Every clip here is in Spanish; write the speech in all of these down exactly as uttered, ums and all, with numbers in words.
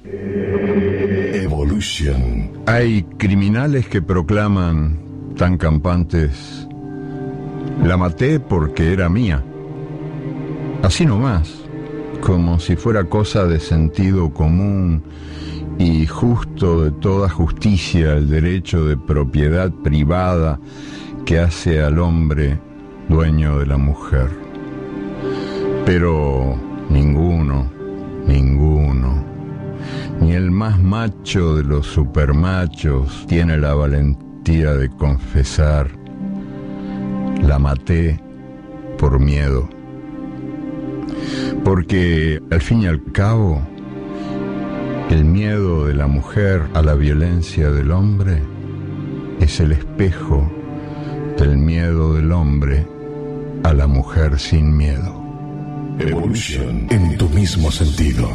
Evolution. Hay criminales que proclaman, tan campantes, la maté porque era mía. Así nomás, como si fuera cosa de sentido común y justo de toda justicia el derecho de propiedad privada que hace al hombre dueño de la mujer. Pero ninguno, ninguno, ni el más macho de los supermachos tiene la valentía de confesar: la maté por miedo. Porque al fin y al cabo, el miedo de la mujer a la violencia del hombre es el espejo del miedo del hombre a la mujer sin miedo. Evolution en tu mismo sentido.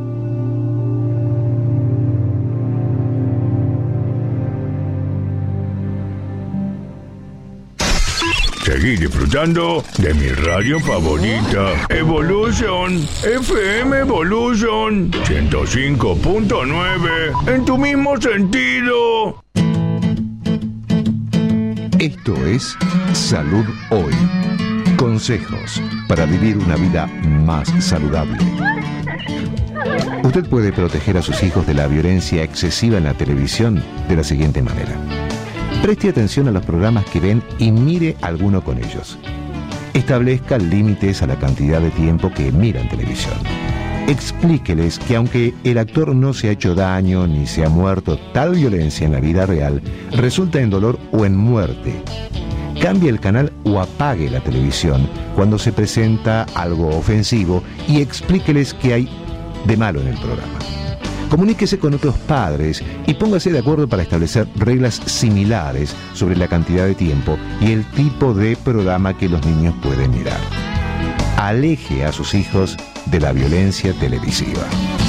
Seguí disfrutando de mi radio favorita, Evolution, F M Evolution ciento cinco punto nueve, en tu mismo sentido. Esto es Salud Hoy. Consejos para vivir una vida más saludable. Usted puede proteger a sus hijos de la violencia excesiva en la televisión de la siguiente manera. Preste atención a los programas que ven y mire alguno con ellos. Establezca límites a la cantidad de tiempo que miran televisión. Explíqueles que aunque el actor no se ha hecho daño ni se ha muerto, tal violencia en la vida real resulta en dolor o en muerte. Cambie el canal o apague la televisión cuando se presenta algo ofensivo y explíqueles qué hay de malo en el programa. Comuníquese con otros padres y póngase de acuerdo para establecer reglas similares sobre la cantidad de tiempo y el tipo de programa que los niños pueden mirar. Aleje a sus hijos de la violencia televisiva.